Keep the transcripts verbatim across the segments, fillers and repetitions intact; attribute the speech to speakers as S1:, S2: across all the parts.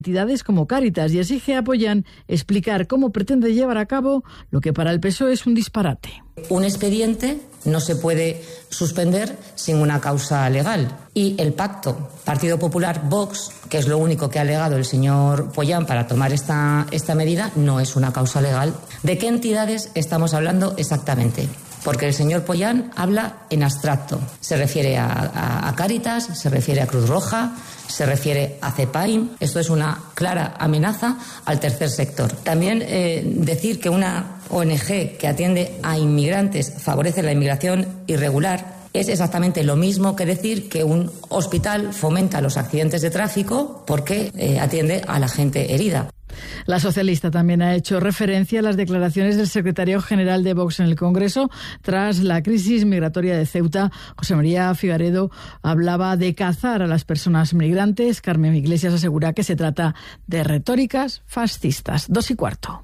S1: entidades como Cáritas y exige a Pollán explicar cómo pretende llevar a cabo lo que para el P S O E es un disparate.
S2: Un expediente no se puede suspender sin una causa legal y el pacto Partido Popular-Vox, que es lo único que ha alegado el señor Pollán para tomar esta, esta medida, no es una causa legal. ¿De qué entidades estamos hablando exactamente? Porque el señor Pollán habla en abstracto. Se refiere a, a, a Cáritas, se refiere a Cruz Roja, se refiere a CEPAIM. Esto es una clara amenaza al tercer sector. También eh, decir que una O N G que atiende a inmigrantes favorece la inmigración irregular es exactamente lo mismo que decir que un hospital fomenta los accidentes de tráfico porque eh, atiende a la gente herida.
S1: La socialista también ha hecho referencia a las declaraciones del secretario general de Vox en el Congreso tras la crisis migratoria de Ceuta. José María Figaredo hablaba de cazar a las personas migrantes. Carmen Iglesias asegura que se trata de retóricas fascistas. Dos y cuarto.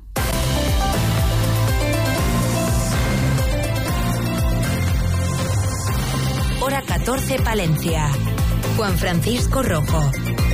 S3: Hora catorce, Palencia. Juan Francisco Rojo.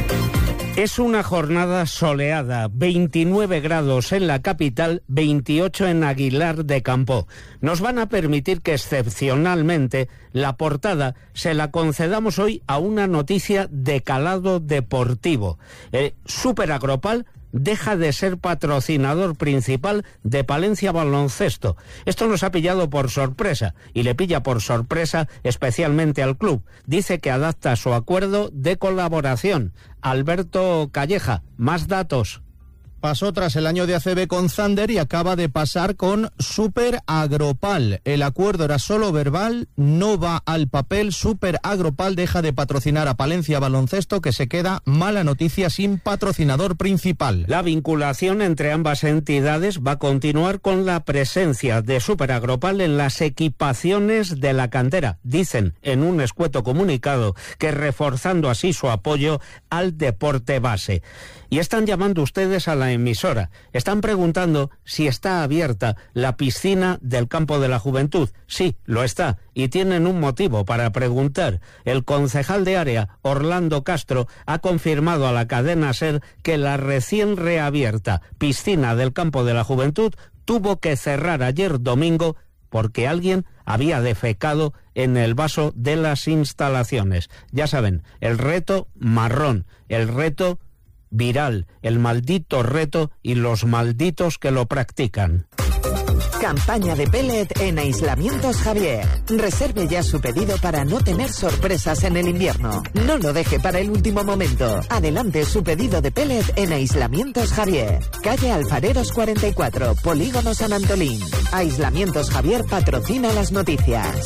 S4: Es una jornada soleada, veintinueve grados en la capital, veintiocho en Aguilar de Campoo. Nos van a permitir que excepcionalmente la portada se la concedamos hoy a una noticia de calado deportivo. Eh, Super Agropal deja de ser patrocinador principal de Palencia Baloncesto. Esto nos ha pillado por sorpresa y le pilla por sorpresa especialmente al club. Dice que adapta su acuerdo de colaboración. Alberto Calleja, más datos.
S5: Pasó tras el año de A C B con Zander y acaba de pasar con Super Agropal. El acuerdo era solo verbal, no va al papel. Super Agropal deja de patrocinar a Palencia Baloncesto, que se queda, mala noticia, sin patrocinador principal.
S4: La vinculación entre ambas entidades va a continuar con la presencia de Super Agropal en las equipaciones de la cantera. Dicen en un escueto comunicado que reforzando así su apoyo al deporte base. Y están llamando ustedes a la emisora. Están preguntando si está abierta la piscina del Campo de la Juventud. Sí, lo está. Y tienen un motivo para preguntar. El concejal de área, Orlando Castro, ha confirmado a la cadena SER que la recién reabierta piscina del Campo de la Juventud tuvo que cerrar ayer domingo porque alguien había defecado en el vaso de las instalaciones. Ya saben, el reto marrón, el reto viral, el maldito reto y los malditos que lo practican.
S3: Campaña de pellet en Aislamientos Javier. Reserve ya su pedido para no tener sorpresas en el invierno. No lo deje para el último momento. Adelante su pedido de pellet en Aislamientos Javier. Calle Alfareros cuarenta y cuatro, Polígono San Antolín. Aislamientos Javier patrocina las noticias.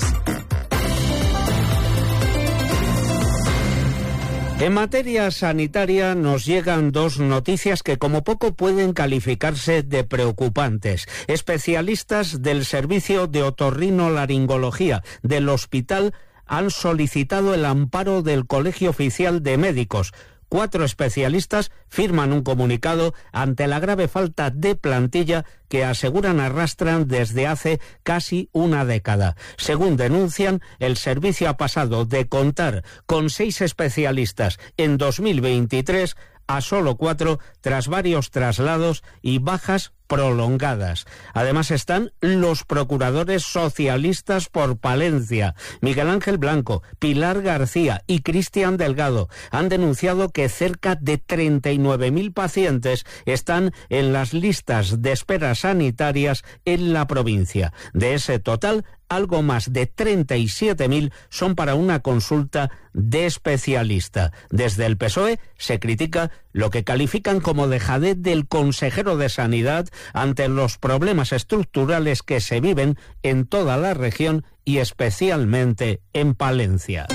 S4: En materia sanitaria nos llegan dos noticias que como poco pueden calificarse de preocupantes. Especialistas del servicio de otorrinolaringología del hospital han solicitado el amparo del Colegio Oficial de Médicos. Cuatro especialistas firman un comunicado ante la grave falta de plantilla que aseguran arrastran desde hace casi una década. Según denuncian, el servicio ha pasado de contar con seis especialistas en dos mil veintitrés a solo cuatro tras varios traslados y bajas prolongadas. Además están los procuradores socialistas por Palencia. Miguel Ángel Blanco, Pilar García y Cristian Delgado han denunciado que cerca de treinta y nueve mil pacientes están en las listas de espera sanitarias en la provincia. De ese total, algo más de treinta y siete mil son para una consulta de especialista. Desde el P S O E se critica lo que califican como dejadez del consejero de Sanidad ante los problemas estructurales que se viven en toda la región y especialmente en Palencia.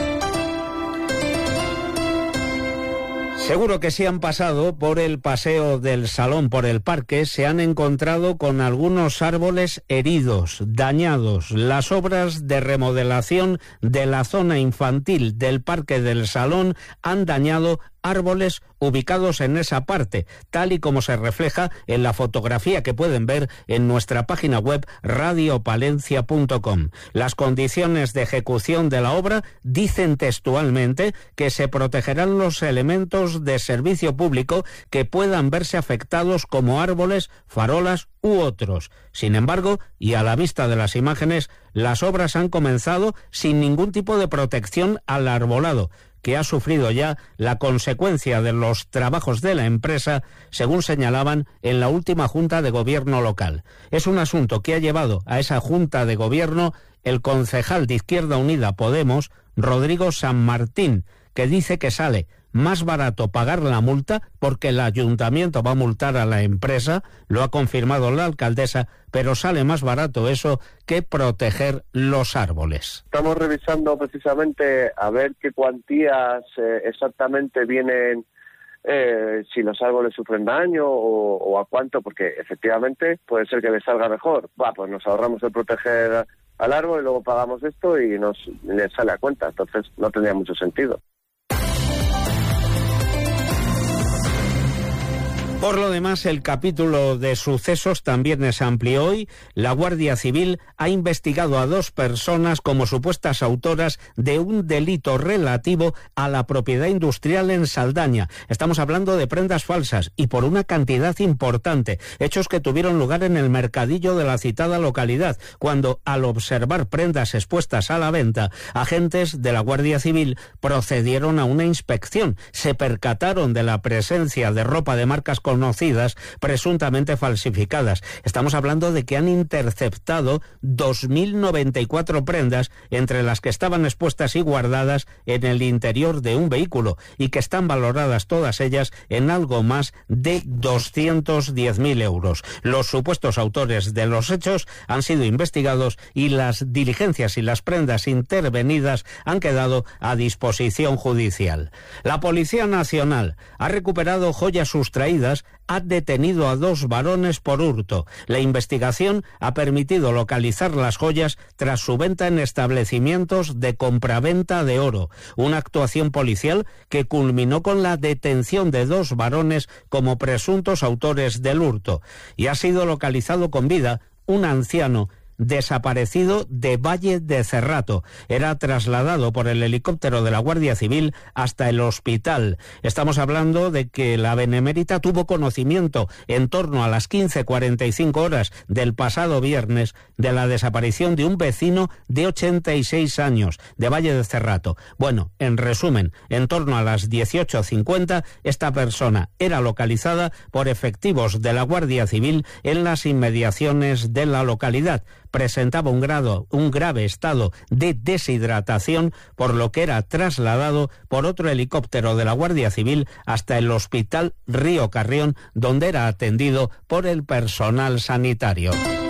S4: Seguro que si han pasado por el paseo del Salón, por el parque, se han encontrado con algunos árboles heridos, dañados. Las obras de remodelación de la zona infantil del Parque del Salón han dañado árboles ubicados en esa parte, tal y como se refleja en la fotografía que pueden ver en nuestra página web radio palencia punto com. Las condiciones de ejecución de la obra dicen textualmente que se protegerán los elementos de servicio público que puedan verse afectados como árboles, farolas u otros. Sin embargo, y a la vista de las imágenes, las obras han comenzado sin ningún tipo de protección al arbolado, que ha sufrido ya la consecuencia de los trabajos de la empresa, según señalaban en la última Junta de Gobierno local. Es un asunto que ha llevado a esa Junta de Gobierno el concejal de Izquierda Unida Podemos, Rodrigo San Martín, que dice que sale más barato pagar la multa porque el ayuntamiento va a multar a la empresa, lo ha confirmado la alcaldesa, pero sale más barato eso que proteger los árboles.
S6: Estamos revisando precisamente a ver qué cuantías eh, exactamente vienen, eh, si los árboles sufren daño o, o a cuánto, porque efectivamente puede ser que les salga mejor. Va, pues nos ahorramos el proteger al árbol y luego pagamos esto y nos les sale a cuenta, entonces no tendría mucho sentido.
S4: Por lo demás, el capítulo de sucesos también es amplio hoy. La Guardia Civil ha investigado a dos personas como supuestas autoras de un delito relativo a la propiedad industrial en Saldaña. Estamos hablando de prendas falsas y por una cantidad importante. Hechos que tuvieron lugar en el mercadillo de la citada localidad, cuando al observar prendas expuestas a la venta, agentes de la Guardia Civil procedieron a una inspección. Se percataron de la presencia de ropa de marcas conocidas presuntamente falsificadas. Estamos hablando de que han interceptado dos mil noventa y cuatro prendas, entre las que estaban expuestas y guardadas en el interior de un vehículo y que están valoradas todas ellas en algo más de doscientos diez mil euros. Los supuestos autores de los hechos han sido investigados y las diligencias y las prendas intervenidas han quedado a disposición judicial. La Policía Nacional ha recuperado joyas sustraídas, ha detenido a dos varones por hurto. La investigación ha permitido localizar las joyas tras su venta en establecimientos de compraventa de oro. Una actuación policial que culminó con la detención de dos varones como presuntos autores del hurto. Y ha sido localizado con vida un anciano desaparecido de Valle de Cerrato. Era trasladado por el helicóptero de la Guardia Civil hasta el hospital. Estamos hablando de que la Benemérita tuvo conocimiento en torno a las quince cuarenta y cinco horas del pasado viernes de la desaparición de un vecino de ochenta y seis años de Valle de Cerrato. Bueno, en resumen, en torno a las dieciocho cincuenta esta persona era localizada por efectivos de la Guardia Civil en las inmediaciones de la localidad. Presentaba un grado, un grave estado de deshidratación, por lo que era trasladado por otro helicóptero de la Guardia Civil hasta el Hospital Río Carrión, donde era atendido por el personal sanitario.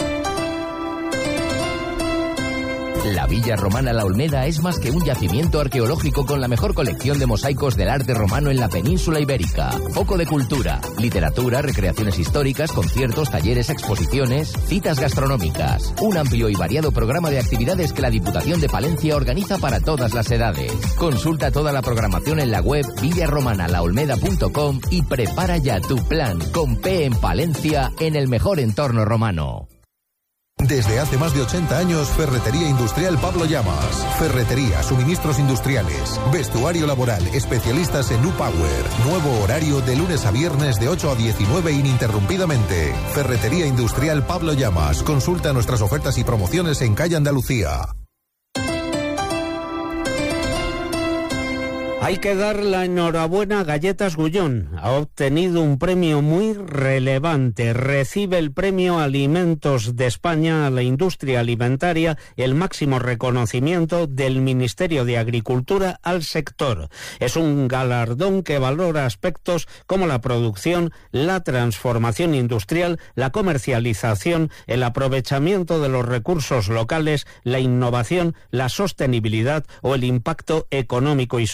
S7: La Villa Romana La Olmeda es más que un yacimiento arqueológico con la mejor colección de mosaicos del arte romano en la península ibérica. Foco de cultura, literatura, recreaciones históricas, conciertos, talleres, exposiciones, citas gastronómicas. Un amplio y variado programa de actividades que la Diputación de Palencia organiza para todas las edades. Consulta toda la programación en la web villa romana la olmeda punto com y prepara ya tu plan con P en Palencia en el mejor entorno romano.
S8: Desde hace más de ochenta años, Ferretería Industrial Pablo Llamas. Ferretería, suministros industriales, vestuario laboral, especialistas en U-Power. Nuevo horario de lunes a viernes de ocho a diecinueve ininterrumpidamente. Ferretería Industrial Pablo Llamas. Consulta nuestras ofertas y promociones en Calle Andalucía.
S4: Hay que dar la enhorabuena a Galletas Gullón. Ha obtenido un premio muy relevante. Recibe el premio Alimentos de España a la industria alimentaria, el máximo reconocimiento del Ministerio de Agricultura al sector. Es un galardón que valora aspectos como la producción, la transformación industrial, la comercialización, el aprovechamiento de los recursos locales, la innovación, la sostenibilidad o el impacto económico y social.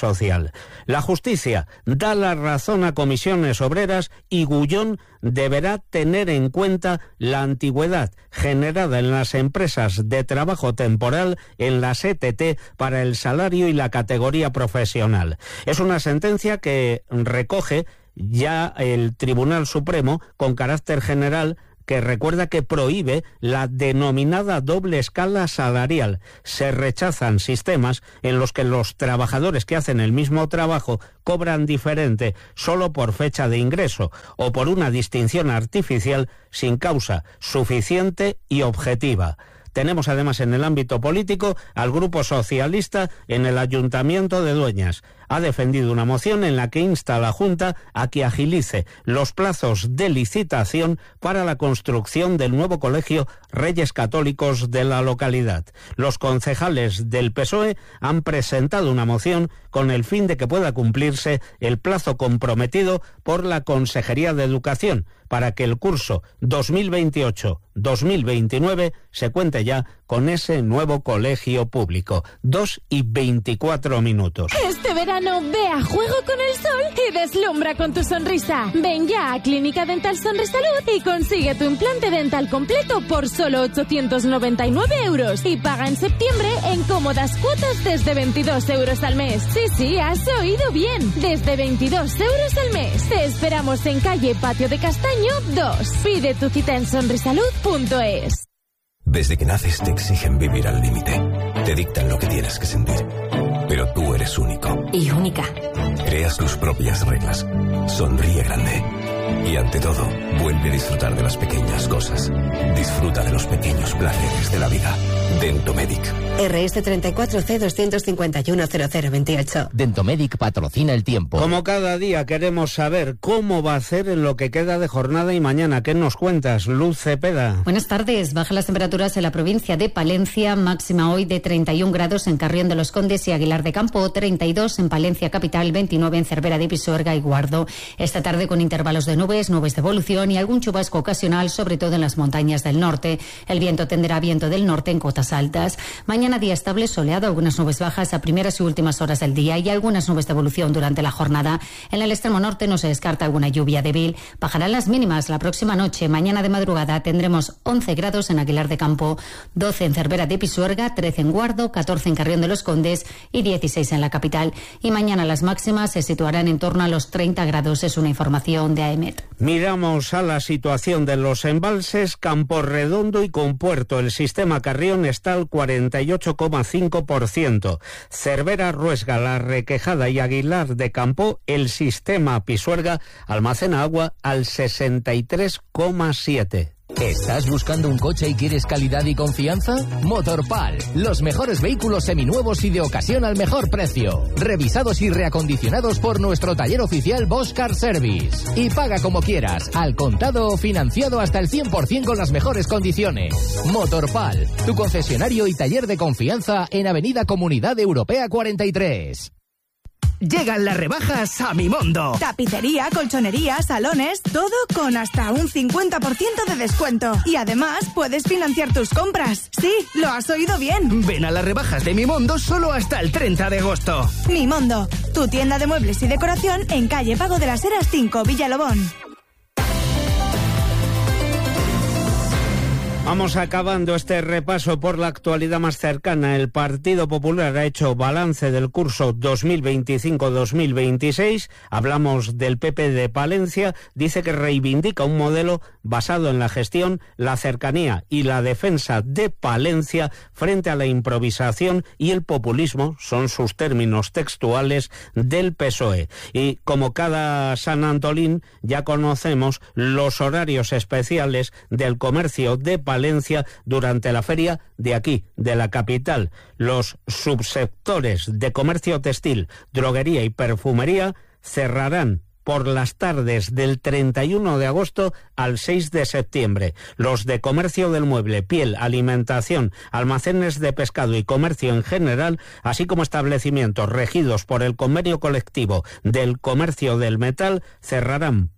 S4: nacional. La justicia da la razón a comisiones obreras y Gullón deberá tener en cuenta la antigüedad generada en las empresas de trabajo temporal en las E T T para el salario y la categoría profesional. Es una sentencia que recoge ya el Tribunal Supremo con carácter general, que recuerda que prohíbe la denominada doble escala salarial. Se rechazan sistemas en los que los trabajadores que hacen el mismo trabajo cobran diferente solo por fecha de ingreso o por una distinción artificial sin causa suficiente y objetiva. Tenemos además en el ámbito político al Grupo Socialista en el Ayuntamiento de Dueñas. Ha defendido una moción en la que insta a la Junta a que agilice los plazos de licitación para la construcción del nuevo colegio Reyes Católicos de la localidad. Los concejales del P S O E han presentado una moción con el fin de que pueda cumplirse el plazo comprometido por la Consejería de Educación para que el curso dos mil veintiocho dos mil veintinueve se cuente ya con ese nuevo colegio público. Dos y veinticuatro minutos.
S9: Este verano ve a juego con el sol y deslumbra con tu sonrisa. Ven ya a Clínica Dental Sonrisalud y consigue tu implante dental completo por solo ochocientos noventa y nueve euros y paga en septiembre en cómodas cuotas desde veintidós euros al mes. Sí, sí, has oído bien. Desde veintidós euros al mes. Te esperamos en calle Patio de Castaño dos. Pide tu cita en sonrisalud punto es.
S10: Desde que naces te exigen vivir al límite. Te dictan lo que tienes que sentir. Pero tú eres único.
S11: Y única.
S10: Creas tus propias reglas. Sonríe grande. Y ante todo, vuelve a disfrutar de las pequeñas cosas. Disfruta de los pequeños placeres de la vida. Dentomedic.
S11: R S treinta y cuatro C doscientos cincuenta y uno cero cero veintiocho.
S7: Dentomedic patrocina el tiempo.
S4: Como cada día queremos saber cómo va a hacer en lo que queda de jornada y mañana. ¿Qué nos cuentas, Luz Cepeda?
S12: Buenas tardes. Bajan las temperaturas en la provincia de Palencia. Máxima hoy de treinta y un grados en Carrión de los Condes y Aguilar de Campo, treinta y dos en Palencia capital, veintinueve en Cervera de Pisuerga y Guardo. Esta tarde con intervalos de nubes, nubes de evolución y algún chubasco ocasional, sobre todo en las montañas del norte. El viento tenderá viento del norte en cotas altas. Mañana día estable, soleado, algunas nubes bajas a primeras y últimas horas del día y algunas nubes de evolución durante la jornada. En el extremo norte no se descarta alguna lluvia débil. Bajarán las mínimas la próxima noche. Mañana de madrugada tendremos once grados en Aguilar de Campo, doce en Cervera de Pisuerga, trece en Guardo, catorce en Carrión de los Condes y dieciséis en la capital. Y mañana las máximas se situarán en torno a los treinta grados. Es una información de AEMET.
S4: Miramos a la situación de los embalses. Camporredondo y Compuerto. El sistema Carrión está al cuarenta y ocho coma cinco por ciento. Cervera, Ruesga, La Requejada y Aguilar de Campo, el sistema Pisuerga almacena agua al sesenta y tres coma siete.
S7: ¿Estás buscando un coche y quieres calidad y confianza? Motorpal, los mejores vehículos seminuevos y de ocasión al mejor precio. Revisados y reacondicionados por nuestro taller oficial Bosch Car Service. Y paga como quieras, al contado o financiado hasta el cien por ciento con las mejores condiciones. Motorpal, tu concesionario y taller de confianza en Avenida Comunidad Europea cuarenta y tres.
S13: Llegan las rebajas a Mimondo. Tapicería, colchonería, salones, todo con hasta un cincuenta por ciento de descuento. Y además puedes financiar tus compras. Sí, lo has oído bien.
S14: Ven a las rebajas de Mimondo solo hasta el treinta de agosto.
S13: Mimondo, tu tienda de muebles y decoración en calle Pago de las Heras cinco, Villalobón.
S4: Vamos acabando este repaso por la actualidad más cercana. El Partido Popular ha hecho balance del curso dos mil veinticinco dos mil veintiséis. Hablamos del P P de Palencia. Dice que reivindica un modelo basado en la gestión, la cercanía y la defensa de Palencia frente a la improvisación y el populismo, son sus términos textuales, del P S O E. Y como cada San Antolín, ya conocemos los horarios especiales del comercio de Palencia Valencia durante la feria de aquí, de la capital. Los subsectores de comercio textil, droguería y perfumería cerrarán por las tardes del treinta y uno de agosto al seis de septiembre. Los de comercio del mueble, piel, alimentación, almacenes de pescado y comercio en general, así como establecimientos regidos por el convenio colectivo del comercio del metal, cerrarán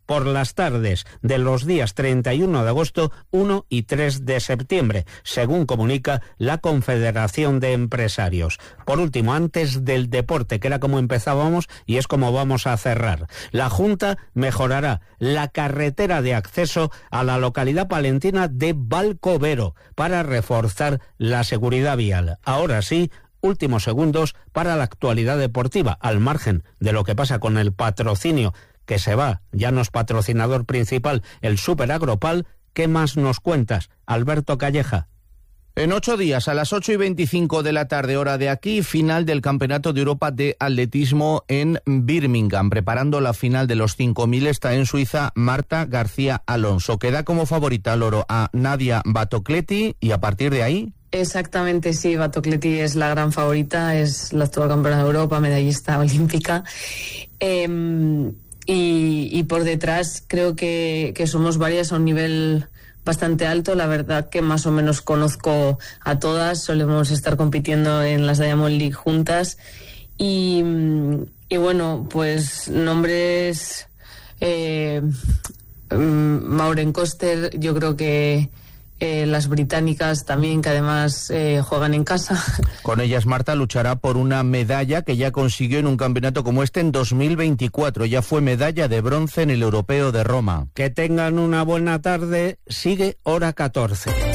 S4: por las tardes de los días treinta y uno de agosto, uno y tres de septiembre, según comunica la Confederación de Empresarios. Por último, antes del deporte, que era como empezábamos y es como vamos a cerrar, la Junta mejorará la carretera de acceso a la localidad palentina de Valcovero para reforzar la seguridad vial. Ahora sí, últimos segundos para la actualidad deportiva, al margen de lo que pasa con el patrocinio que se va, ya no es patrocinador principal, el Super Agropal. ¿Qué más nos cuentas, Alberto Calleja?
S5: En ocho días, a las ocho y veinticinco de la tarde, hora de aquí, final del Campeonato de Europa de Atletismo en Birmingham. Preparando la final de los cinco mil está en Suiza Marta García Alonso, que da como favorita al oro a Nadia Batocletti, y a partir de ahí...
S15: Exactamente, sí, Batocletti es la gran favorita, es la actual campeona de Europa, medallista olímpica. Eh, y, y por detrás creo que, que somos varias a un nivel bastante alto. La verdad que más o menos conozco a todas, solemos estar compitiendo en las Diamond League juntas. Y, y bueno, pues nombres... Eh, Maureen Koster, yo creo que... Eh, las británicas también, que además eh, juegan en casa.
S5: Con ellas Marta luchará por una medalla que ya consiguió en un campeonato como este en dos mil veinticuatro. Ya fue medalla de bronce en el Europeo de Roma.
S4: Que tengan una buena tarde. Sigue Hora catorce.